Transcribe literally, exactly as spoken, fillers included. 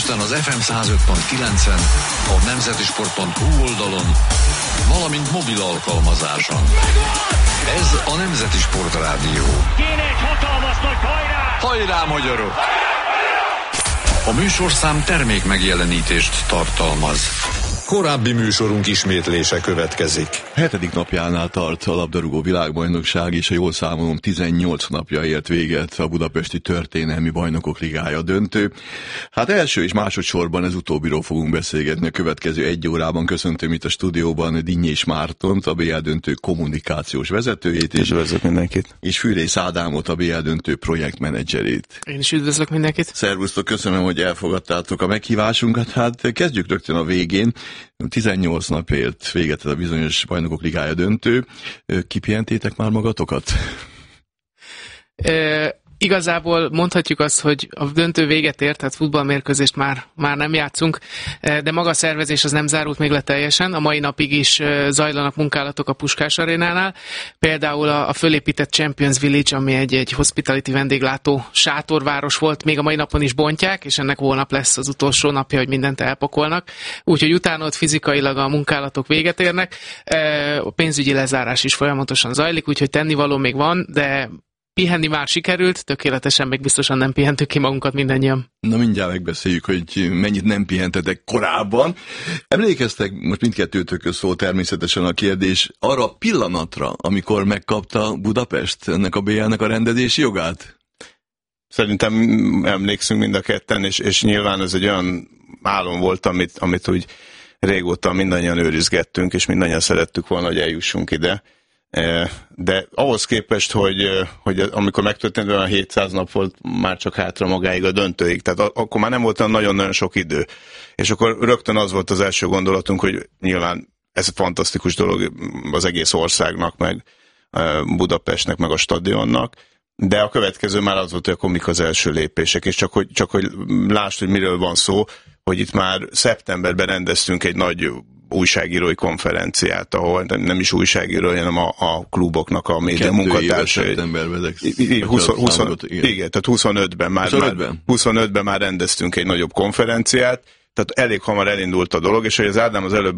Budapesten az ef em száz öt pont kilencen, a nemzeti sport pont hu oldalon, valamint mobil alkalmazáson. Ez a Nemzeti Sport Rádió. Kéne egy hatalmas nagy hajrá! Hajrá, magyarok! A műsorszám termék megjelenítést tartalmaz. Korábbi műsorunk ismétlése következik. Hetedik napjánál tart a labdarúgó világbajnokság, és ha jól számolom, tizennyolc napja ért véget a budapesti történelmi bajnokok ligája döntő. Hát első és másodszorban ez utóbbiról fogunk beszélgetni a következő egy órában. Köszöntöm itt a stúdióban Dinnyés Mártont, a bé el döntő kommunikációs vezetőjét. És üdvözlök mindenkit. És Fűrész Ádámot, a bé el döntő projektmenedzserét. Én is üdvözlök mindenkit. Szervusztok, köszönöm, hogy elfogadtátok a meghívásunkat. Hát kezdjük rögtön a végén. tizennyolc napért véget ez a bizonyos bajnokok ligája döntő. Kipihentétek már magatokat? E, igazából mondhatjuk azt, hogy a döntő véget ért, tehát futballmérkőzést már, már nem játszunk, de maga a szervezés az nem zárult még le teljesen. A mai napig is zajlanak munkálatok a Puskás Arénánál. Például a, a fölépített Champions Village, ami egy, egy hospitality vendéglátó sátorváros volt, még a mai napon is bontják, és ennek holnap lesz az utolsó napja, hogy mindent elpakolnak. Úgyhogy utána ott fizikailag a munkálatok véget érnek. A pénzügyi lezárás is folyamatosan zajlik, úgyhogy tennivaló még van, de pihenni már sikerült, tökéletesen még biztosan nem pihentük ki magunkat mindannyian. Na mindjárt megbeszéljük, hogy mennyit nem pihentetek korábban. Emlékeztek, most mindkettőtökhöz szól természetesen a kérdés, arra a pillanatra, amikor megkapta Budapest ennek a bé el-nek a rendezési jogát? Szerintem emlékszünk mind a ketten, és, és nyilván ez egy olyan álom volt, amit, amit úgy régóta mindannyian őrizgettünk, és mindannyian szerettük volna, hogy eljussunk ide. De ahhoz képest, hogy, hogy amikor megtörtént, olyan hétszáz nap volt már csak hátra magáig a döntőig, tehát akkor már nem volt olyan nagyon-nagyon sok idő. És akkor rögtön az volt az első gondolatunk, hogy nyilván ez fantasztikus dolog az egész országnak, meg Budapestnek, meg a stadionnak, de a következő már az volt, hogy akkor mik az első lépések, és csak hogy, csak hogy lásd, hogy miről van szó, hogy itt már szeptemberben rendeztünk egy nagy újságírói konferenciát, ahol nem is újságírói, hanem a, a kluboknak a média munkatársai. Igen, tehát huszonötben már, már, huszonötben már rendeztünk egy nagyobb konferenciát, tehát elég hamar elindult a dolog, és hogy az Ádám az előbb